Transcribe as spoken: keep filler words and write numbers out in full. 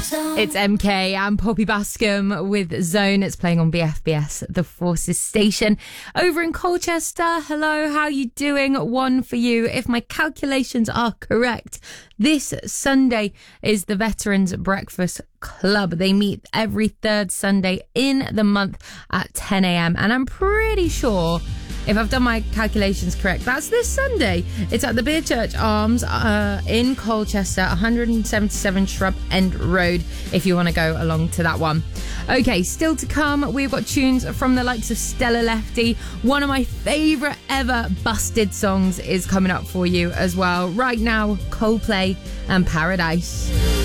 It's M K and Poppy Bascom with Zone. It's playing on B F B S, the Forces station. Over in Colchester, hello, how you doing? One for you. If my calculations are correct, this Sunday is the Veterans Breakfast Club. They meet every third Sunday in the month at ten a.m. And I'm pretty sure, if I've done my calculations correct, that's this Sunday. It's at the Beer Church Arms uh, in Colchester, one seventy-seven Shrub End Road, if you want to go along to that one. Okay, still to come, we've got tunes from the likes of Stella Lefty. One of my favourite ever Busted songs is coming up for you as well. Right now, Coldplay and Paradise.